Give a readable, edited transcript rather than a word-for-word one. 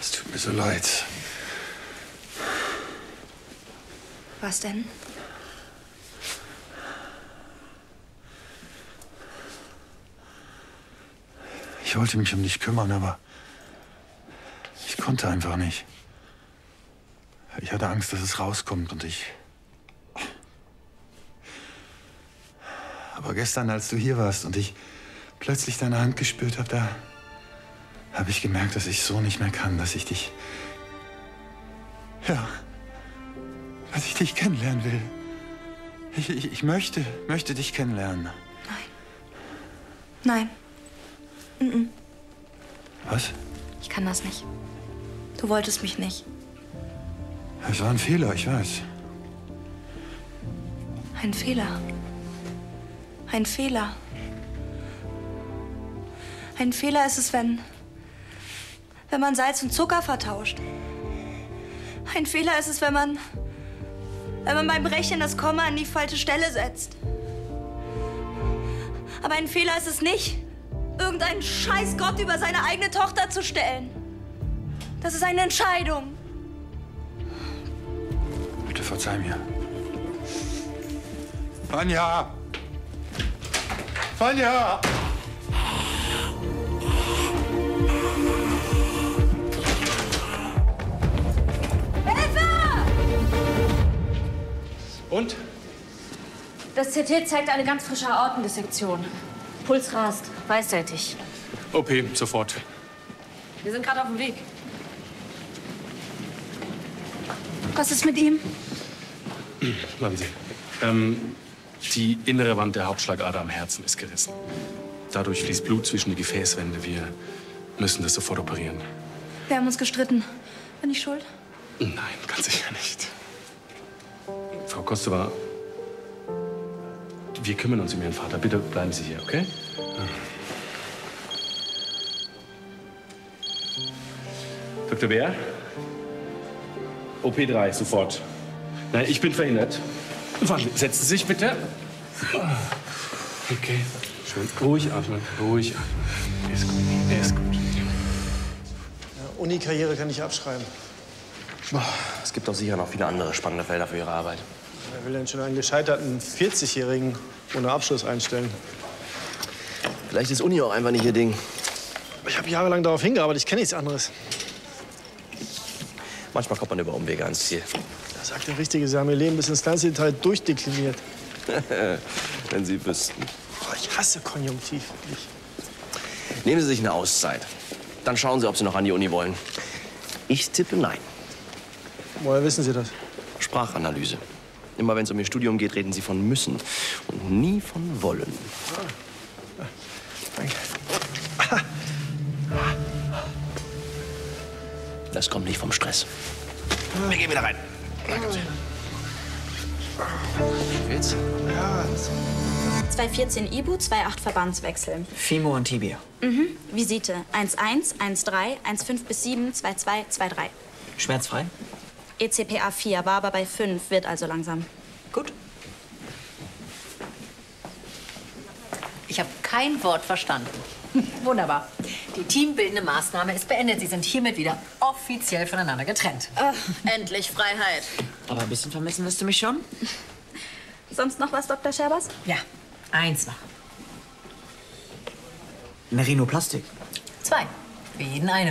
Es tut mir so leid. Was denn? Ich wollte mich um dich kümmern, aber ich konnte einfach nicht. Ich hatte Angst, dass es rauskommt und ich... Aber gestern, als du hier warst und ich plötzlich deine Hand gespürt habe, da habe ich gemerkt, dass ich so nicht mehr kann, dass ich dich... Ja, dass ich dich kennenlernen will. Ich möchte dich kennenlernen. Nein. Nein. Was? Ich kann das nicht. Du wolltest mich nicht. Es war ein Fehler, ich weiß. Ein Fehler. Ein Fehler. Ein Fehler ist es, wenn man Salz und Zucker vertauscht. Ein Fehler ist es, wenn man beim Rechnen das Komma an die falsche Stelle setzt. Aber ein Fehler ist es nicht, irgendeinen Scheißgott über seine eigene Tochter zu stellen. Das ist eine Entscheidung. Bitte verzeih mir. Vanja! Vanja! Und? Das CT zeigt eine ganz frische Aortendissektion. Puls rast, beidseitig. OP, sofort. Wir sind gerade auf dem Weg. Was ist mit ihm? Bleiben Sie. Die innere Wand der Hauptschlagader am Herzen ist gerissen. Dadurch fließt Blut zwischen die Gefäßwände. Wir müssen das sofort operieren. Wir haben uns gestritten. Bin ich schuld? Nein, ganz sicher nicht. Frau Kostova, wir kümmern uns um Ihren Vater. Bitte bleiben Sie hier, okay? Dr. Bär? OP3, sofort. Nein, ich bin verhindert. Setzen Sie sich bitte. Okay, schön. Ruhig atmen, ruhig atmen. Er ist gut, er ist gut. Ja, Uni-Karriere kann ich abschreiben. Es gibt doch sicher noch viele andere spannende Felder für Ihre Arbeit. Wer will denn schon einen gescheiterten 40-Jährigen ohne Abschluss einstellen? Vielleicht ist Uni auch einfach nicht Ihr Ding. Ich habe jahrelang darauf hingearbeitet, ich kenne nichts anderes. Manchmal kommt man über Umwege ans Ziel. Da sagt der Richtige, Sie haben Ihr Leben bis ins kleinste Detail durchdekliniert. Wenn Sie wüssten. Oh, ich hasse Konjunktiv, wirklich. Nehmen Sie sich eine Auszeit. Dann schauen Sie, ob Sie noch an die Uni wollen. Ich tippe nein. Woher wissen Sie das? Sprachanalyse. Immer wenn es um Ihr Studium geht, reden Sie von müssen und nie von wollen. Danke. Das kommt nicht vom Stress. Wir gehen wieder rein. Geht's? Ja. 214 Ibu, 28 Verbandswechseln. Femur und Tibia. Visite 11, 13, 15 bis 7, 22, 23. Schmerzfrei? ECPA 4, war aber bei 5, wird also langsam. Gut. Ich habe kein Wort verstanden. Wunderbar. Die teambildende Maßnahme ist beendet. Sie sind hiermit wieder offiziell voneinander getrennt. Endlich Freiheit. Aber ein bisschen vermissen wirst du mich schon? Sonst noch was, Dr. Scherbers? Ja, eins noch. Eine Rhinoplastik. 2. Für jeden eine.